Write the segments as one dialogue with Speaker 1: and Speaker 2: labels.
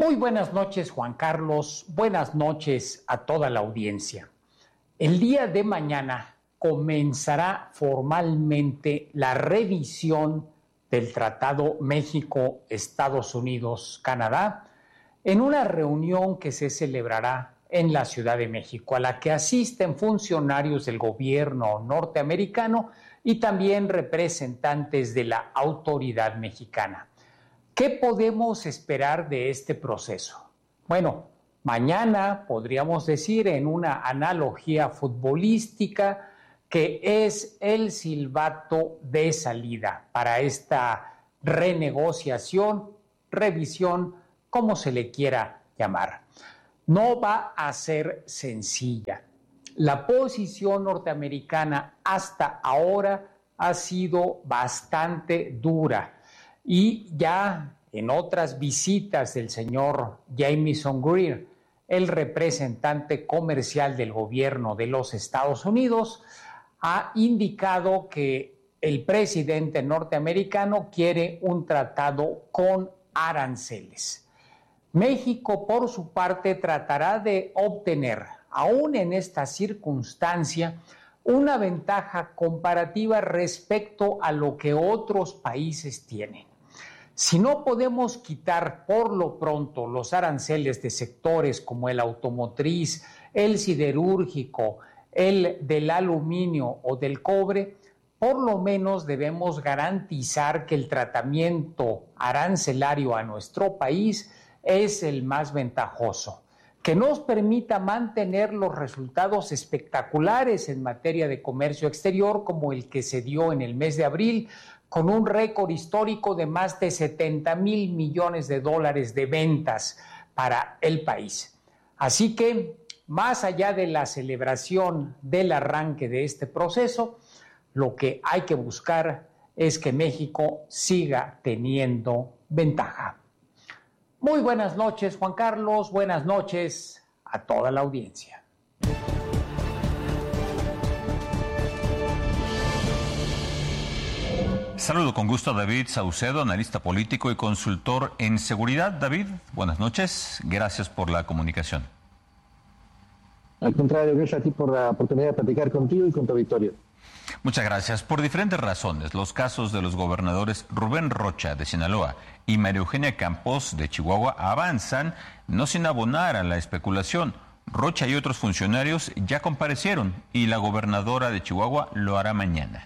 Speaker 1: Muy buenas noches, Juan Carlos. Buenas noches a toda la audiencia. El día de mañana comenzará formalmente la revisión del Tratado México-Estados Unidos-Canadá en una reunión que se celebrará en la Ciudad de México, a la que asisten funcionarios del gobierno norteamericano y también representantes de la autoridad mexicana. ¿Qué podemos esperar de este proceso? Bueno, mañana podríamos decir en una analogía futbolística que es el silbato de salida para esta renegociación, revisión, como se le quiera llamar. No va a ser sencilla. La posición norteamericana hasta ahora ha sido bastante dura y ya en otras visitas del señor Jamieson Greer, el representante comercial del gobierno de los Estados Unidos, ha indicado que el presidente norteamericano quiere un tratado con aranceles. México, por su parte, tratará de obtener, aún en esta circunstancia, una ventaja comparativa respecto a lo que otros países tienen. Si no podemos quitar por lo pronto los aranceles de sectores como el automotriz, el siderúrgico, el del aluminio o del cobre, por lo menos debemos garantizar que el tratamiento arancelario a nuestro país es el más ventajoso, que nos permita mantener los resultados espectaculares en materia de comercio exterior como el que se dio en el mes de abril, con un récord histórico de más de 70,000 millones de dólares de ventas para el país. Así que, más allá de la celebración del arranque de este proceso, lo que hay que buscar es que México siga teniendo ventaja. Muy buenas noches, Juan Carlos. Buenas noches a toda la audiencia.
Speaker 2: Saludo con gusto a David Saucedo, analista político y consultor en seguridad. David, buenas noches. Gracias por la comunicación.
Speaker 3: Al contrario, gracias a ti por la oportunidad de platicar contigo y con tu auditorio.
Speaker 2: Muchas gracias. Por diferentes razones, los casos de los gobernadores Rubén Rocha, de Sinaloa, y María Eugenia Campos, de Chihuahua, avanzan, no sin abonar a la especulación. Rocha y otros funcionarios ya comparecieron y la gobernadora de Chihuahua lo hará mañana.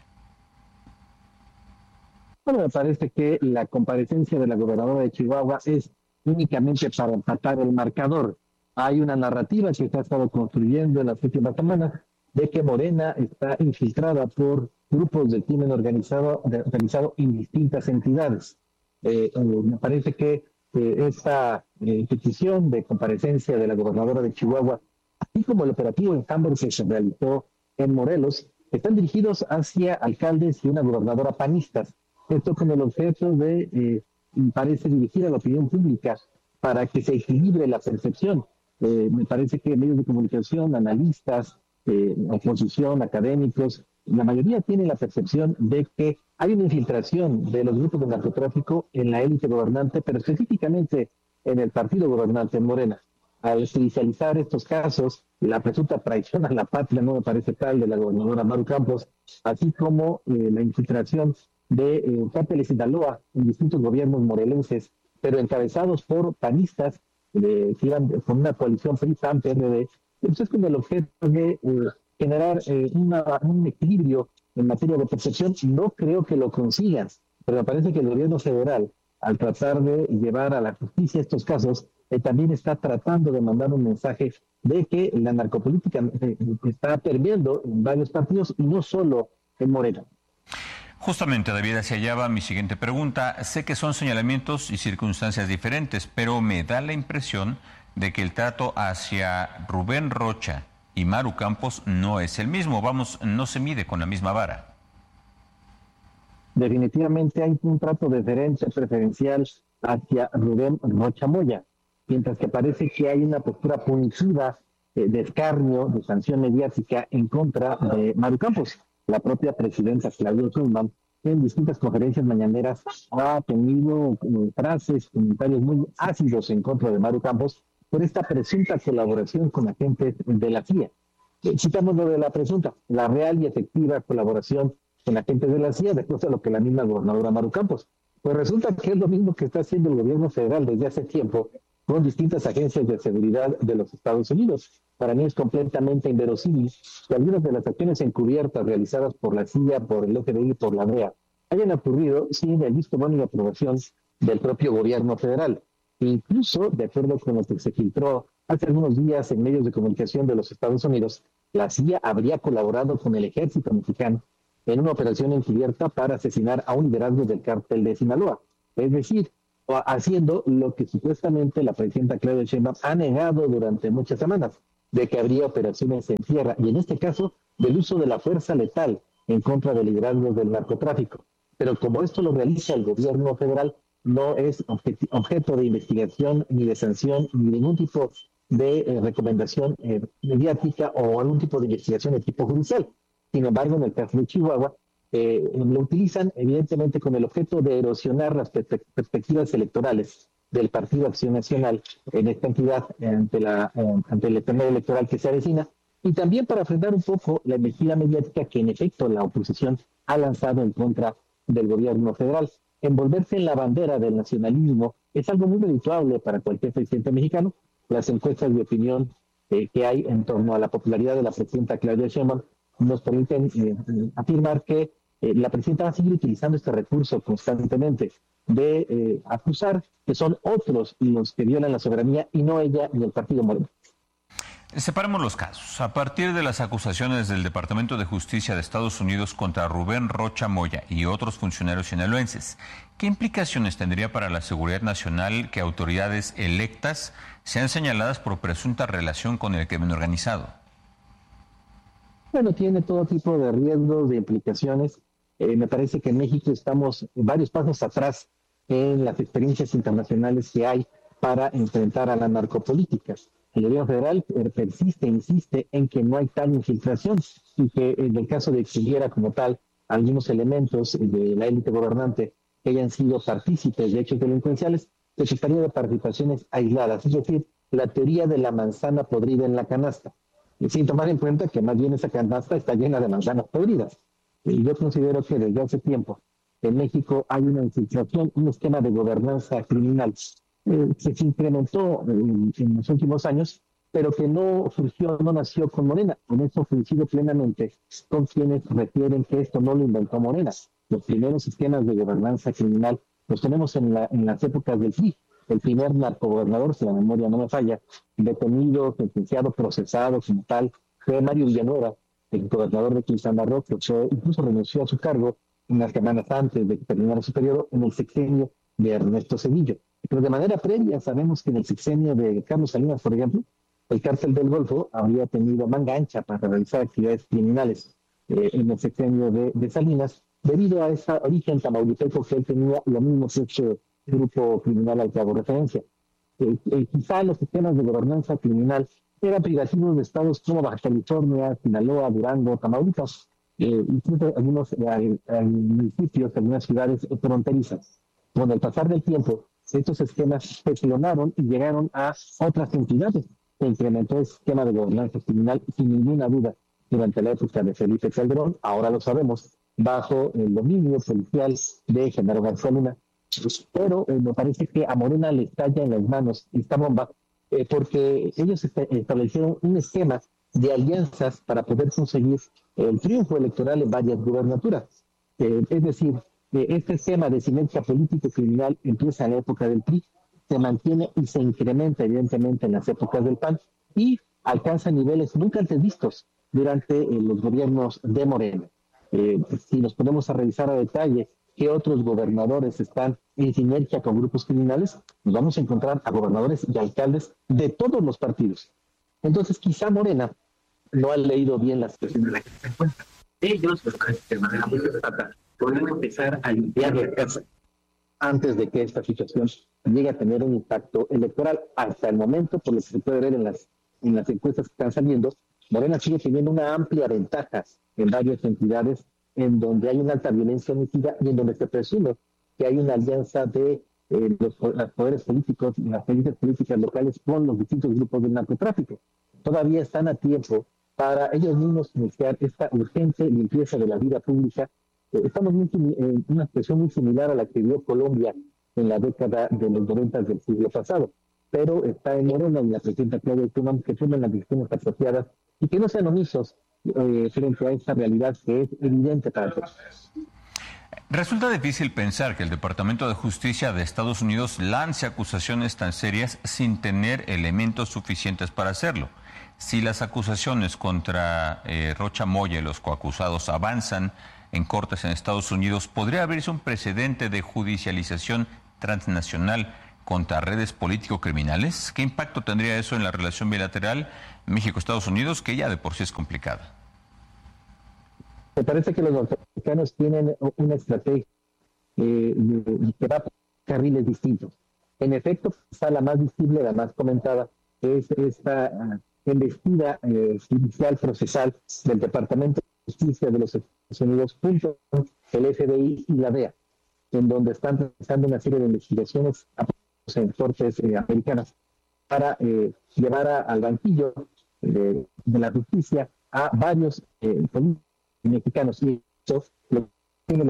Speaker 3: Bueno, me parece que la comparecencia de la gobernadora de Chihuahua es únicamente para empatar el marcador. Hay una narrativa que se ha estado construyendo en las últimas semanas de que Morena está infiltrada por grupos de crimen organizado en distintas entidades. Me parece que esta petición de comparecencia de la gobernadora de Chihuahua, así como el operativo en Hamburg que se realizó en Morelos, están dirigidos hacia alcaldes y una gobernadora panistas. Esto con el objeto de, parece, dirigir a la opinión pública para que se equilibre la percepción. Me parece que medios de comunicación, analistas, oposición, académicos, la mayoría tienen la percepción de que hay una infiltración de los grupos de narcotráfico en la élite gobernante, pero específicamente en el partido gobernante, en Morena. Al judicializar estos casos, la presunta traición a la patria, no me parece tal, de la gobernadora Maru Campos, así como la infiltración de cárteles de Sinaloa en distintos gobiernos morelenses, pero encabezados por panistas que iban con una coalición PRI-PAN-PRD, entonces con el objeto de generar un equilibrio en materia de percepción. No creo que lo consigan, pero me parece que el gobierno federal, al tratar de llevar a la justicia estos casos, también está tratando de mandar un mensaje de que la narcopolítica está permeando en varios partidos y no solo en Morena.
Speaker 2: Justamente, David, hacia allá va mi siguiente pregunta. Sé que son señalamientos y circunstancias diferentes, pero me da la impresión de que el trato hacia Rubén Rocha y Maru Campos no es el mismo. Vamos, no se mide con la misma vara.
Speaker 3: Definitivamente hay un trato diferente, preferencial hacia Rubén Rocha Moya, mientras que parece que hay una postura punitiva de escarnio, de sanción mediática en contra de Maru Campos. La propia presidenta Claudia Sheinbaum en distintas conferencias mañaneras ha tenido frases, comentarios muy ácidos en contra de Maru Campos por esta presunta colaboración con agentes de la CIA. Citamos lo de la presunta, la real y efectiva colaboración con agentes de la CIA, de acuerdo a lo que la misma gobernadora Maru Campos. Pues resulta que es lo mismo que está haciendo el gobierno federal desde hace tiempo con distintas agencias de seguridad de los Estados Unidos. Para mí es completamente inverosímil que algunas de las acciones encubiertas realizadas por la CIA, por el FBI y por la DEA hayan ocurrido sin el visto bueno y aprobación del propio gobierno federal. Incluso, de acuerdo con lo que se filtró hace algunos días en medios de comunicación de los Estados Unidos, la CIA habría colaborado con el ejército mexicano en una operación encubierta para asesinar a un liderazgo del cártel de Sinaloa. Es decir, haciendo lo que supuestamente la presidenta Claudia Sheinbaum ha negado durante muchas semanas, de que habría operaciones en tierra, y en este caso, del uso de la fuerza letal en contra de liderazgos del narcotráfico. Pero como esto lo realiza el gobierno federal, no es objeto de investigación, ni de sanción, ni de ningún tipo de recomendación mediática o algún tipo de investigación de tipo judicial. Sin embargo, en el caso de Chihuahua, lo utilizan evidentemente con el objeto de erosionar las perspectivas electorales del Partido Acción Nacional en esta entidad ante el escenario electoral que se avecina, y también para frenar un poco la embestida mediática que en efecto la oposición ha lanzado en contra del gobierno federal. Envolverse en la bandera del nacionalismo es algo muy redituable para cualquier presidente mexicano. Las encuestas de opinión que hay en torno a la popularidad de la presidenta Claudia Sheinbaum nos permiten afirmar que la presidenta va a seguir utilizando este recurso constantemente de acusar que son otros los que violan la soberanía y no ella ni el partido Morena.
Speaker 2: Separemos los casos. A partir de las acusaciones del Departamento de Justicia de Estados Unidos contra Rubén Rocha Moya y otros funcionarios sinaloenses, ¿qué implicaciones tendría para la seguridad nacional que autoridades electas sean señaladas por presunta relación con el crimen organizado?
Speaker 3: Bueno, tiene todo tipo de riesgos, de implicaciones. Me parece que en México estamos varios pasos atrás en las experiencias internacionales que hay para enfrentar a la narcopolítica. El gobierno federal insiste en que no hay tal infiltración y que en el caso de que hubiera como tal algunos elementos de la élite gobernante que hayan sido partícipes de hechos delincuenciales, se trataría de participaciones aisladas, es decir, la teoría de la manzana podrida en la canasta, sin tomar en cuenta que más bien esa canasta está llena de manzanas podridas. Y yo considero que desde hace tiempo en México hay una infiltración, un esquema de gobernanza criminal que se incrementó en los últimos años, pero que no nació con Morena. En eso coincido plenamente con quienes refieren que esto no lo inventó Morena. Los primeros esquemas de gobernanza criminal los tenemos en las épocas del PRI. El primer narcogobernador, si la memoria no me falla, detenido, sentenciado, procesado como tal, fue Mario Villanueva, el gobernador de Quintana Roo, que incluso renunció a su cargo unas semanas antes de que terminara su periodo en el sexenio de Ernesto Zedillo. Pero de manera previa sabemos que en el sexenio de Carlos Salinas, por ejemplo, el cártel del Golfo habría tenido manga ancha para realizar actividades criminales en el sexenio de Salinas, debido a ese origen tamaulipeco que él tenía, lo mismo que este grupo criminal al que hago referencia. Quizá los sistemas de gobernanza criminal eran privativos de estados como Baja California, Sinaloa, Durango, Tamaulipas, incluso algunos municipios, algunas ciudades fronterizas. Con el pasar del tiempo, estos esquemas se clonaron y llegaron a otras entidades. Se incrementó el esquema de gobernanza criminal sin ninguna duda durante la época de Felipe Calderón, ahora lo sabemos, bajo el dominio policial de Genaro García Luna. Pero me parece que a Morena le estalla en las manos esta bomba, porque ellos establecieron un esquema de alianzas para poder conseguir el triunfo electoral en varias gubernaturas. Es decir, este esquema de sinergia político-criminal empieza en la época del PRI, se mantiene y se incrementa evidentemente en las épocas del PAN y alcanza niveles nunca antes vistos durante los gobiernos de Morena. Si nos ponemos a revisar a detalle qué otros gobernadores están en sinergia con grupos criminales, nos vamos a encontrar a gobernadores y alcaldes de todos los partidos. Entonces quizá Morena no ha leído bien la situación en la que se encuentra. Ellos, de manera muy sensata, pueden empezar a limpiar la casa antes de que esta situación llegue a tener un impacto electoral. Hasta el momento, por lo que se puede ver en las encuestas que están saliendo, Morena sigue teniendo una amplia ventaja en varias entidades en donde hay una alta violencia homicida y en donde se presume que hay una alianza de los poderes políticos y las élites políticas locales con los distintos grupos del narcotráfico. Todavía están a tiempo para ellos mismos iniciar esta urgente limpieza de la vida pública. Estamos en una situación muy similar a la que vio Colombia en la década de los 90 del siglo pasado, pero está en Morena y la presidenta Claudia Sheinbaum que tomen las decisiones apropiadas y que no sean omisos frente a esta realidad que es evidente para todos.
Speaker 2: Resulta difícil pensar que el Departamento de Justicia de Estados Unidos lance acusaciones tan serias sin tener elementos suficientes para hacerlo. Si las acusaciones contra Rocha Moya y los coacusados avanzan en cortes en Estados Unidos, ¿podría abrirse un precedente de judicialización transnacional contra redes político-criminales? ¿Qué impacto tendría eso en la relación bilateral México-Estados Unidos, que ya de por sí es complicada?
Speaker 3: Me parece que los norteamericanos tienen una estrategia que va por carriles distintos. En efecto, está la más visible, la más comentada, es esta embestida judicial procesal del Departamento de Justicia de los Estados Unidos junto con el FBI y la DEA, en donde están realizando una serie de investigaciones en cortes americanas para llevar al banquillo de la justicia a varios políticos mexicanos y eso lo tiene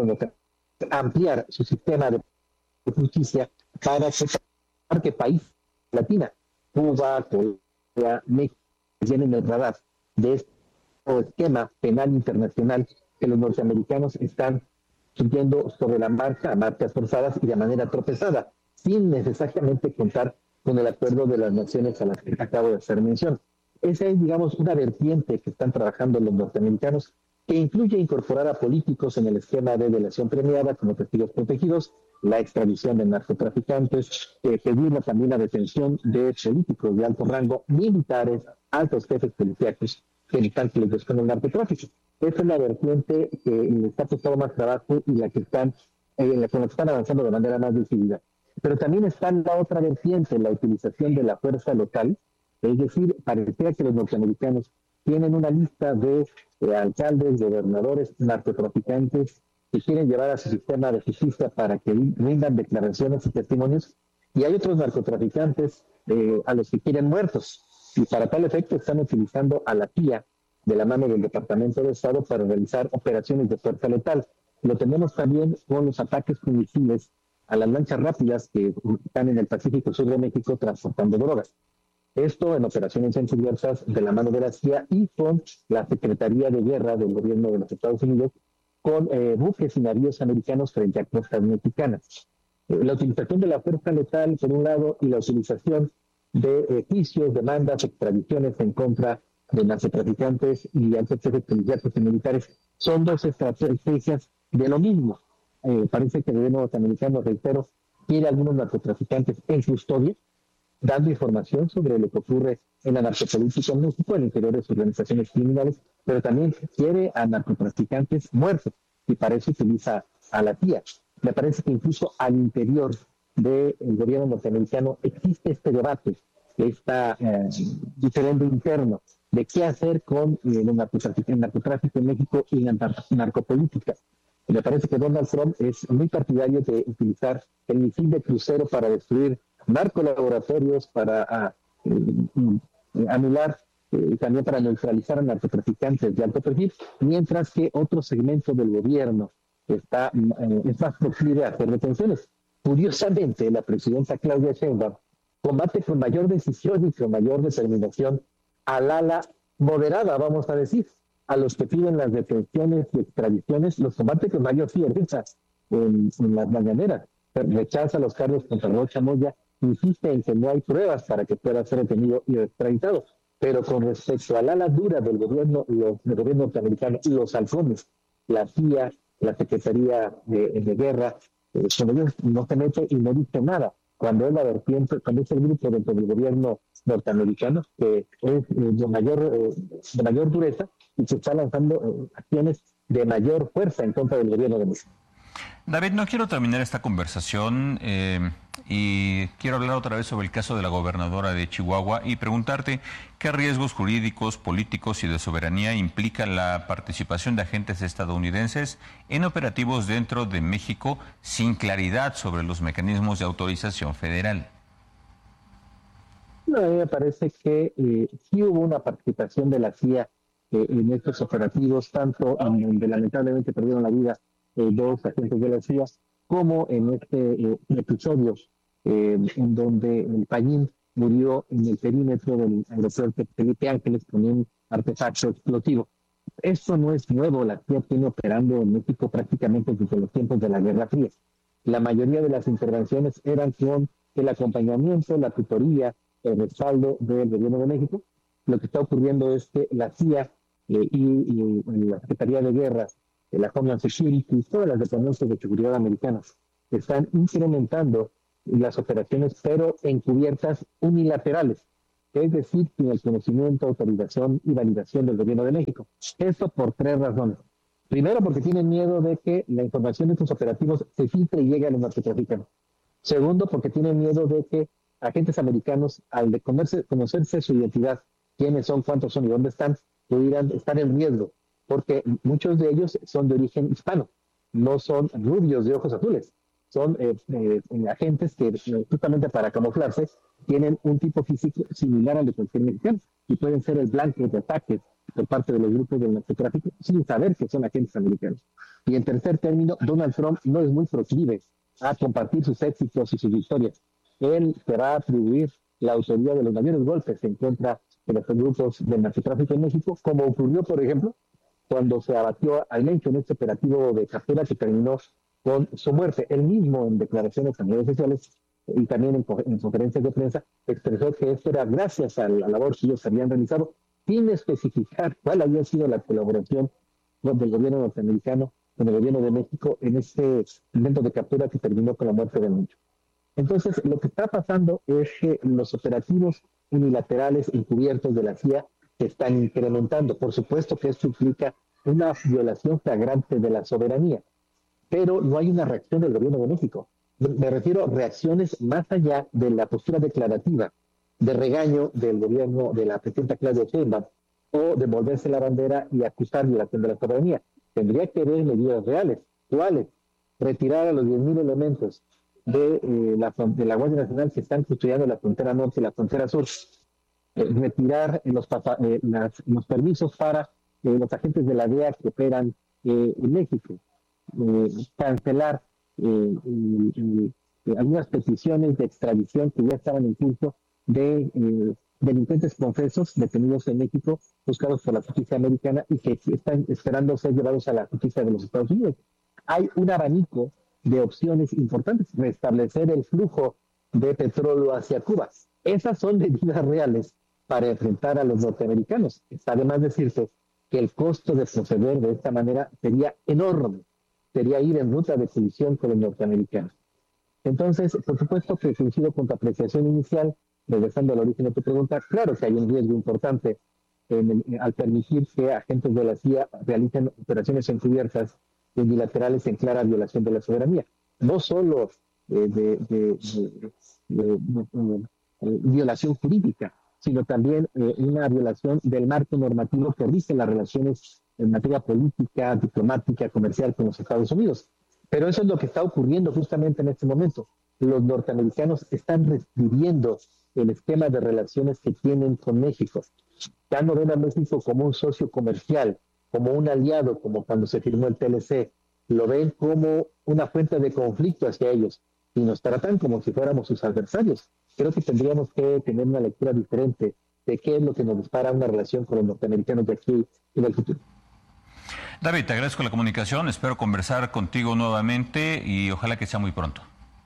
Speaker 3: ampliar su sistema de justicia para que países Latina, Cuba, Colombia, México, tienen el radar de este esquema penal internacional que los norteamericanos están siguiendo sobre la marcha, a marchas forzadas y de manera tropezada, sin necesariamente contar con el acuerdo de las naciones a las que acabo de hacer mención. Esa es, digamos, una vertiente que están trabajando los norteamericanos, que incluye incorporar a políticos en el esquema de delación premiada como testigos protegidos, la extradición de narcotraficantes, pedir también la detención de políticos de alto rango, militares, altos jefes policíacos que están ligados con el narcotráfico. Esa es la vertiente que le está costando más trabajo y la que están, con la que están avanzando de manera más decidida. Pero también está la otra vertiente, la utilización de la fuerza local, es decir, parecía que los norteamericanos tienen una lista de alcaldes, gobernadores, narcotraficantes que quieren llevar a su sistema de justicia para que rindan declaraciones y testimonios, y hay otros narcotraficantes a los que quieren muertos, y para tal efecto están utilizando a la CIA de la mano del Departamento de Estado para realizar operaciones de fuerza letal. Lo tenemos también con los ataques con misiles a las lanchas rápidas que están en el Pacífico Sur de México transportando drogas. Esto en operaciones encubiertas de la mano de la CIA y con la Secretaría de Guerra del gobierno de los Estados Unidos, con buques y navíos americanos frente a costas mexicanas. La utilización de la fuerza letal, por un lado, y la utilización de juicios, demandas, extradiciones en contra de narcotraficantes y altos jefes policiales y militares son dos estrategias de lo mismo. Parece que el gobierno norteamericano, reitero, quiere a algunos narcotraficantes en custodia, dando información sobre lo que ocurre en la narcopolítica en México, en el interior de sus organizaciones criminales, pero también quiere a narcotraficantes muertos, y para eso utiliza a la CIA. Me parece que incluso al interior del gobierno norteamericano existe este debate, este diferendo interno, de qué hacer con el narcotráfico en México y la narcopolítica. Me parece que Donald Trump es muy partidario de utilizar el misil de crucero para destruir narcolaboratorios, para anular, también para neutralizar a narcotraficantes de alto perfil, mientras que otro segmento del gobierno es más proclive a hacer detenciones. Curiosamente, la presidenta Claudia Sheinbaum combate con mayor decisión y con mayor determinación al ala moderada, vamos a decir, a los que piden las detenciones y extradiciones, los combate con mayor fiereza en las mañaneras. Rechaza los cargos contra Rocha Moya, insiste en que no hay pruebas para que pueda ser detenido y extraditado. Pero con respecto al ala dura del gobierno norteamericano, los halcones, la CIA, la Secretaría de Guerra, con ellos no se mete y no dice nada. Cuando es la vertiente, cuando es el grupo dentro del gobierno norteamericano que es de mayor dureza y que está lanzando acciones de mayor fuerza en contra del gobierno de México.
Speaker 2: David, no quiero terminar esta conversación y quiero hablar otra vez sobre el caso de la gobernadora de Chihuahua y preguntarte qué riesgos jurídicos, políticos y de soberanía implica la participación de agentes estadounidenses en operativos dentro de México sin claridad sobre los mecanismos de autorización federal.
Speaker 3: No, a mí me parece que sí hubo una participación de la CIA en estos operativos, tanto en donde lamentablemente perdieron la vida dos agentes de la CIA, como en este episodio en donde el Payín murió en el perímetro del aeropuerto Felipe Ángeles con un artefacto explosivo. Esto no es nuevo, la CIA tiene operando en México prácticamente desde los tiempos de la Guerra Fría. La mayoría de las intervenciones eran con el acompañamiento, la tutoría, el respaldo del Gobierno de México. Lo que está ocurriendo es que la CIA y la Secretaría de Guerra, la Homeland Security, todas las dependencias de seguridad americanas están incrementando las operaciones, pero encubiertas unilaterales, es decir, sin el conocimiento, autorización y validación del Gobierno de México. Esto por tres razones. Primero, porque tienen miedo de que la información de estos operativos se filtre y llegue a los narcotraficantes. Segundo, porque tienen miedo de que agentes americanos, al conocerse su identidad, quiénes son, cuántos son y dónde están, pudieran estar en riesgo, porque muchos de ellos son de origen hispano, no son rubios de ojos azules, son agentes que justamente para camuflarse tienen un tipo físico similar al de cualquier mexicano y pueden ser el blanco de ataques por parte de los grupos del narcotráfico sin saber que son agentes americanos. Y en tercer término, Donald Trump no es muy proclive a compartir sus éxitos y sus victorias. Él se va a atribuir la autoría de los mayores golpes en contra de los grupos del narcotráfico en México, como ocurrió, por ejemplo, cuando se abatió al Mencho en este operativo de captura que terminó con su muerte. Él mismo, en declaraciones a redes sociales y también en conferencias de prensa, expresó que esto era gracias a la labor que ellos habían realizado, sin especificar cuál había sido la colaboración del gobierno norteamericano con el gobierno de México en este intento de captura que terminó con la muerte de Mencho. Entonces, lo que está pasando es que los operativos unilaterales encubiertos de la CIA se están incrementando. Por supuesto que esto implica una violación flagrante de la soberanía, pero no hay una reacción del gobierno de México. Me refiero a reacciones más allá de la postura declarativa de regaño del gobierno de la presidenta Claudia Sheinbaum o de volverse la bandera y acusar violación de la soberanía. Tendría que haber medidas reales. ¿Cuáles? Retirar a los 10.000 elementos de la Guardia Nacional que están custodiando la frontera norte y la frontera sur, retirar los permisos para los agentes de la DEA que operan en México, cancelar algunas peticiones de extradición que ya estaban en curso de delincuentes confesos detenidos en México, buscados por la justicia americana y que están esperando ser llevados a la justicia de los Estados Unidos. Hay un abanico de opciones importantes, restablecer el flujo de petróleo hacia Cuba. Esas son medidas reales para enfrentar a los norteamericanos. Está además decirse que el costo de proceder de esta manera sería enorme, sería ir en ruta de colisión con los norteamericanos. Entonces, por supuesto que coincido con tu apreciación inicial, regresando al origen de tu pregunta, claro que hay un riesgo importante al permitir que agentes de la CIA realicen operaciones encubiertas unilaterales en clara violación de la soberanía. No solo violación jurídica, sino también una violación del marco normativo que rige las relaciones en materia política, diplomática, comercial con los Estados Unidos. Pero eso es lo que está ocurriendo justamente en este momento. Los norteamericanos están reescribiendo el esquema de relaciones que tienen con México. Ya no ven a México como un socio comercial, como un aliado, como cuando se firmó el TLC. Lo ven como una fuente de conflicto hacia ellos y nos tratan como si fuéramos sus adversarios. Creo que tendríamos que tener una lectura diferente de qué es lo que nos dispara una relación con los norteamericanos de aquí y del futuro.
Speaker 2: David, te agradezco la comunicación, espero conversar contigo nuevamente y ojalá que sea muy pronto.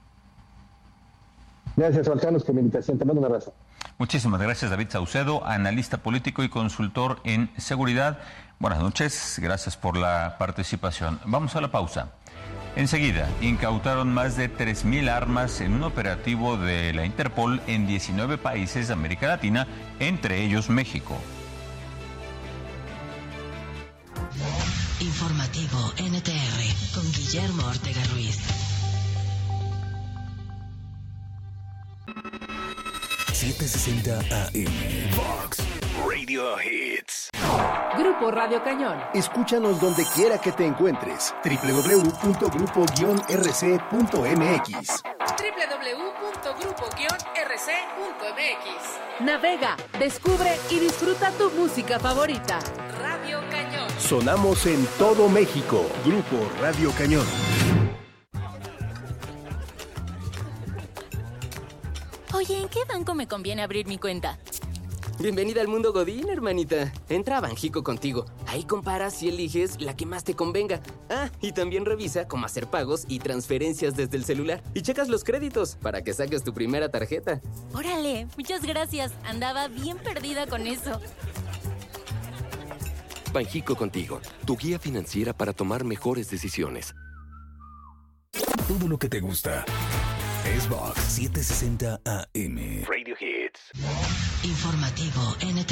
Speaker 3: Gracias, Juan Carlos, por la invitación. Te mando un abrazo.
Speaker 2: Muchísimas gracias, David Saucedo, analista político y consultor en seguridad. Buenas noches, gracias por la participación. Vamos a la pausa. Enseguida, incautaron más de 3.000 armas en un operativo de la Interpol en 19 países de América Latina, entre ellos México.
Speaker 4: Informativo NTR con Guillermo Ortega Ruiz. 760 AM. Vox Radio Hits.
Speaker 5: Grupo Radio Cañón.
Speaker 6: Escúchanos donde quiera que te encuentres. www.grupo-rc.mx.
Speaker 5: www.grupo-rc.mx. Navega, descubre y disfruta tu música favorita. Radio Cañón.
Speaker 6: Sonamos en todo México. Grupo Radio Cañón.
Speaker 7: Oye, ¿en qué banco me conviene abrir mi cuenta?
Speaker 8: Bienvenida al mundo Godín, hermanita. Entra a Banjico contigo. Ahí comparas y eliges la que más te convenga. Ah, y también revisa cómo hacer pagos y transferencias desde el celular. Y checas los créditos para que saques tu primera tarjeta.
Speaker 7: Órale, muchas gracias. Andaba bien perdida con eso.
Speaker 9: Banjico contigo, tu guía financiera para tomar mejores decisiones.
Speaker 4: Todo lo que te gusta es Vox 760 AM. Radio Hits.
Speaker 10: Informativo NT.